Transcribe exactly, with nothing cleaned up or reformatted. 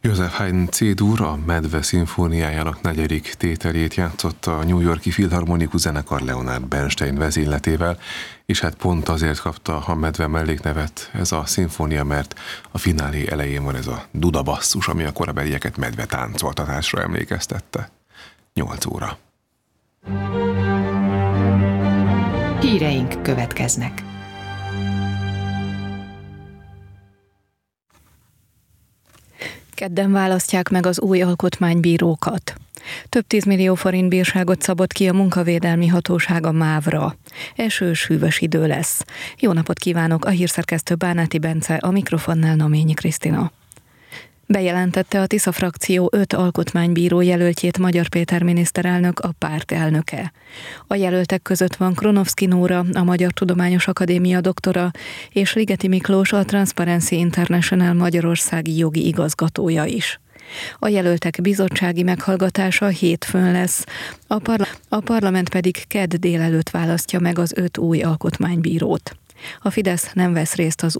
Joseph Haydn C-dur a Medve szimfóniájának negyedik tételét játszotta a New York-i Filharmonikus Zenekar Leonard Bernstein vezényletével, és hát pont azért kapta a Medve melléknevet ez a szimfónia, mert a finálé elején van ez a dudabasszus, ami a korabelieket medve táncoltatásra emlékeztette. Nyolc óra. Híreink következnek. Kedden választják meg az új alkotmánybírókat. Több tízmillió forint bírságot szabott ki a munkavédelmi hatóság a mávra. Esős, hűvös idő lesz. Jó napot kívánok, a hírszerkesztő Bánáti Bence, a mikrofonnál Noményi Krisztina. Bejelentette a Tisza frakció öt alkotmánybíró jelöltjét Magyar Péter miniszterelnök, a párt elnöke. A jelöltek között van Kronovszky Nóra, a Magyar Tudományos Akadémia doktora, és Ligeti Miklós, a Transparency International magyarországi jogi igazgatója is. A jelöltek bizottsági meghallgatása hétfőn lesz, a, parla- a parlament pedig kedd délelőtt választja meg az öt új alkotmánybírót. A Fidesz nem vesz részt az